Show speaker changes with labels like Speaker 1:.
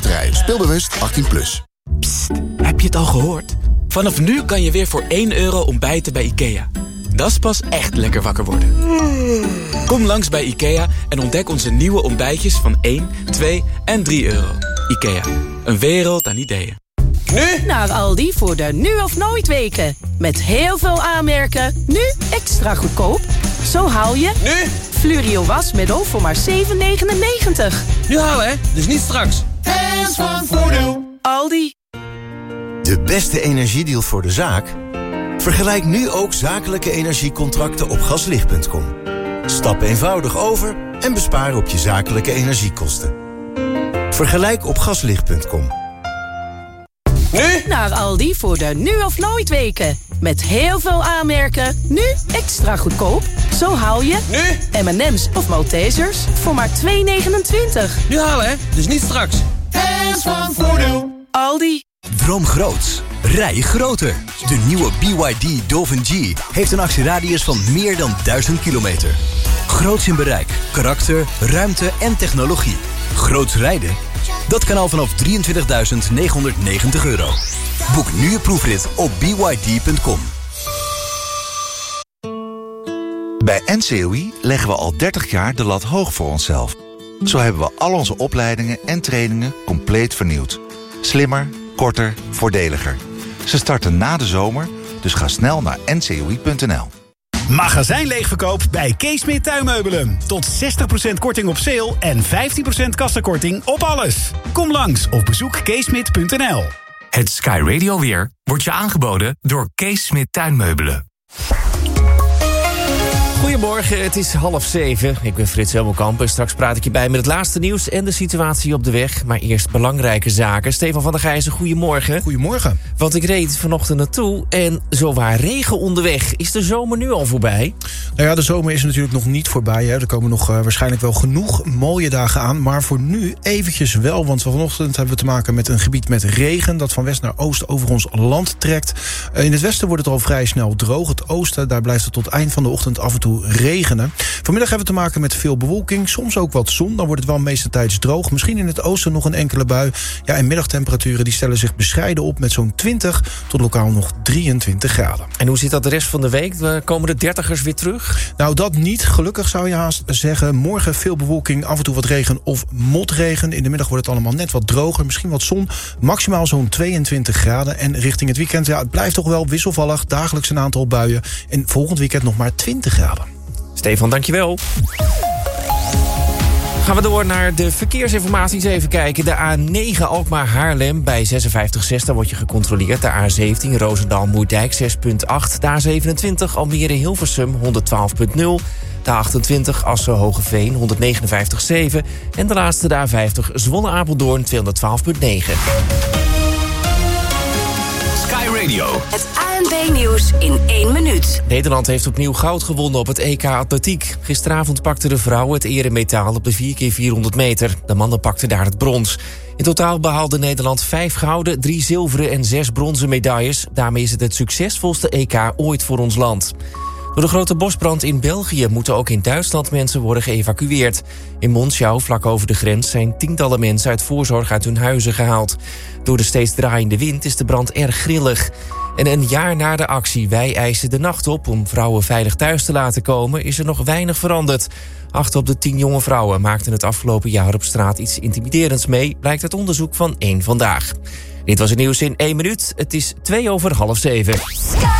Speaker 1: Speelbewust 18+.
Speaker 2: Psst, heb je het al gehoord? Vanaf nu kan je weer voor €1 ontbijten bij IKEA. Dat is pas echt lekker wakker worden. Kom langs bij IKEA en ontdek onze nieuwe ontbijtjes van 1, 2 en €3. IKEA, een wereld aan ideeën.
Speaker 3: Nu? Naar Aldi voor de nu of nooit weken. Met heel veel aanmerken, nu extra goedkoop. Zo haal je...
Speaker 4: Nu?
Speaker 3: Fluorio wasmiddel voor maar €7,99.
Speaker 4: Nu halen, hè? Dus niet straks.
Speaker 5: Hands van Voordeel.
Speaker 3: Aldi.
Speaker 6: De beste energiedeal voor de zaak? Vergelijk nu ook zakelijke energiecontracten op gaslicht.com. Stap eenvoudig over en bespaar op je zakelijke energiekosten. Vergelijk op gaslicht.com.
Speaker 3: Nu? Naar Aldi voor de nu of nooit weken. Met heel veel aanmerken, nu extra goedkoop. Zo haal je...
Speaker 4: Nu?
Speaker 3: M&M's of Maltesers voor maar €2,29.
Speaker 4: Nu halen, hè? Dus niet straks.
Speaker 5: Hands van Voordeel.
Speaker 3: Aldi.
Speaker 7: Droom groots. Rij groter. De nieuwe BYD Dolphin G heeft een actieradius van meer dan 1000 kilometer. Groots in bereik, karakter, ruimte en technologie. Groots rijden? Dat kan al vanaf €23.990. Boek nu je proefrit op byd.com.
Speaker 8: Bij NCOI leggen we al 30 jaar de lat hoog voor onszelf. Zo hebben we al onze opleidingen en trainingen compleet vernieuwd. Slimmer, korter, voordeliger. Ze starten na de zomer, dus ga snel naar ncoi.nl.
Speaker 9: Magazijnleegverkoop bij Kees Smit Tuinmeubelen. Tot 60% korting op sale en 15% kassakorting op alles. Kom langs of bezoek keesmit.nl.
Speaker 10: Het Sky Radio weer wordt je aangeboden door Kees Smit Tuinmeubelen.
Speaker 11: Goedemorgen, het is 6:30. Ik ben Frits Helmelkamp en straks praat ik je bij met het laatste nieuws en de situatie op de weg. Maar eerst belangrijke zaken. Stefan van der Gijzen, goedemorgen.
Speaker 12: Goedemorgen.
Speaker 11: Want ik reed vanochtend naartoe en zowaar regen onderweg. Is de zomer nu al voorbij?
Speaker 12: Nou ja, de zomer is natuurlijk nog niet voorbij. Hè. Er komen nog waarschijnlijk wel genoeg mooie dagen aan. Maar voor nu eventjes wel, want vanochtend hebben we te maken met een gebied met regen dat van west naar oost over ons land trekt. In het westen wordt het al vrij snel droog. Het oosten, daar blijft het tot eind van de ochtend af en toe regenen. Vanmiddag hebben we te maken met veel bewolking, soms ook wat zon. Dan wordt het wel meestentijds droog. Misschien in het oosten nog een enkele bui. Ja, en middagtemperaturen die stellen zich bescheiden op met zo'n 20 tot lokaal nog 23 graden.
Speaker 11: En hoe zit dat de rest van de week? Komen de dertigers weer terug?
Speaker 12: Nou, dat niet. Gelukkig zou je haast zeggen. Morgen veel bewolking, af en toe wat regen of motregen. In de middag wordt het allemaal net wat droger. Misschien wat zon. Maximaal zo'n 22 graden. En richting het weekend, ja, het blijft toch wel wisselvallig. Dagelijks een aantal buien. En volgend weekend nog maar 20 graden.
Speaker 11: Stefan, dankjewel. Gaan we door naar de verkeersinformatie. Eens even kijken. De A9 Alkmaar-Haarlem bij 56,6 word je gecontroleerd. De A17 Roosendaal-Moerdijk 6,8. De A27 Almere-Hilversum 112,0. De A28 Assen-Hogeveen 159,7. En de laatste de A50 Zwolle-Apeldoorn 212,9.
Speaker 10: Sky Radio.
Speaker 13: Het ANP-nieuws in 1 minuut.
Speaker 11: Nederland heeft opnieuw goud gewonnen op het EK Atletiek. Gisteravond pakten de vrouwen het eremetaal op de 4x400 meter. De mannen pakten daar het brons. In totaal behaalde Nederland 5 gouden, 3 zilveren en 6 bronzen medailles. Daarmee is het succesvolste EK ooit voor ons land. Door de grote bosbrand in België moeten ook in Duitsland mensen worden geëvacueerd. In Monschau, vlak over de grens, zijn tientallen mensen uit voorzorg uit hun huizen gehaald. Door de steeds draaiende wind is de brand erg grillig. En een jaar na de actie Wij eisen de nacht op om vrouwen veilig thuis te laten komen, is er nog weinig veranderd. 8 op de 10 jonge vrouwen maakten het afgelopen jaar op straat iets intimiderends mee, blijkt uit onderzoek van Eén Vandaag. Dit was het nieuws in 1 minuut. Het is 6:02.